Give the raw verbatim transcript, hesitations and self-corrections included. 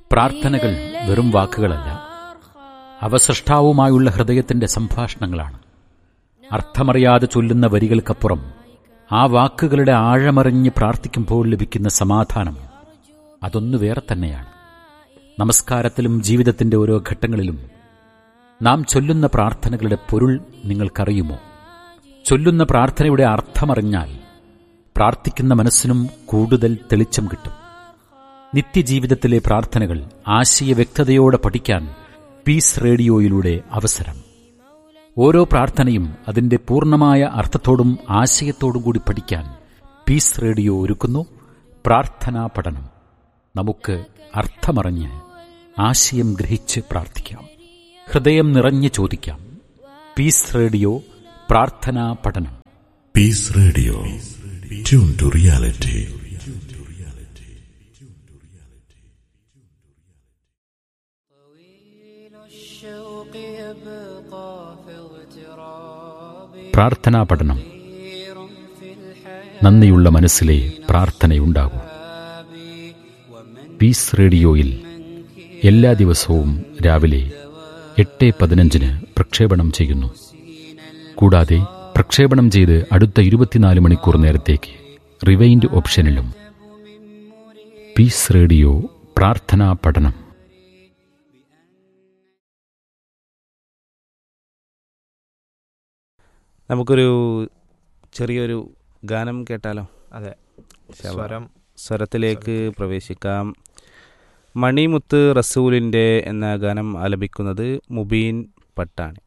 പ്രാർത്ഥനകൾ വെറും വാക്കുകളല്ല, അവ സൃഷ്ടാവുമായുള്ള ഹൃദയത്തിന്റെ സംഭാഷണങ്ങളാണ്. അർത്ഥമറിയാതെ ചൊല്ലുന്ന വരികൾക്കപ്പുറം ആ വാക്കുകളുടെ ആഴമറിഞ്ഞ് പ്രാർത്ഥിക്കുമ്പോൾ ലഭിക്കുന്ന സമാധാനം അതൊന്നു വേറെ തന്നെയാണ്. നമസ്കാരത്തിലും ജീവിതത്തിന്റെ ഓരോ ഘട്ടങ്ങളിലും നാം ചൊല്ലുന്ന പ്രാർത്ഥനകളുടെ പൊരുൾ നിങ്ങൾക്കറിയുമോ? ചൊല്ലുന്ന പ്രാർത്ഥനയുടെ അർത്ഥമറിഞ്ഞാൽ പ്രാർത്ഥിക്കുന്ന മനസ്സിനും കൂടുതൽ തെളിച്ചം കിട്ടും. നിത്യജീവിതത്തിലെ പ്രാർത്ഥനകൾ ആശയ വ്യക്തതയോടെ പഠിക്കാൻ പീസ് റേഡിയോയിലൂടെ അവസരം. ഓരോ പ്രാർത്ഥനയും അതിന്റെ പൂർണ്ണമായ അർത്ഥത്തോടും ആശയത്തോടും കൂടി പഠിക്കാൻ പീസ് റേഡിയോ ഒരുക്കുന്നു പ്രാർത്ഥനാ പഠനം. നമുക്ക് അർത്ഥമറിഞ്ഞ് ആശയം ഗ്രഹിച്ച് പ്രാർത്ഥിക്കാം, ഹൃദയം നിറഞ്ഞ് ചോദിക്കാം. പീസ് റേഡിയോ പ്രാർത്ഥനാ പഠനം. Piece radio, tune to reality. പ്രാർത്ഥനാ പഠനം. നന്ദിയുള്ള മനസ്സിലെ പ്രാർത്ഥനയുണ്ടാകൂ. പീസ് റേഡിയോയിൽ എല്ലാ ദിവസവും രാവിലെ എട്ട് പതിനഞ്ചിന് പ്രക്ഷേപണം ചെയ്യുന്നു. കൂടാതെ പ്രക്ഷേപണം ചെയ്ത് അടുത്ത ഇരുപത്തിനാല് മണിക്കൂർ നേരത്തേക്ക് റിവൈൻഡ് ഓപ്ഷനിലും. പീസ് റേഡിയോ പ്രാർത്ഥനാ പഠനം. നമുക്കൊരു ചെറിയൊരു ഗാനം കേട്ടാലോ? അതെ, സ്വരം സ്വരത്തിലേക്ക് പ്രവേശിക്കാം. മണിമുത്ത് റസൂലിൻ്റെ എന്ന ഗാനം ആലപിക്കുന്നത് മുബീൻ പട്ടാണി.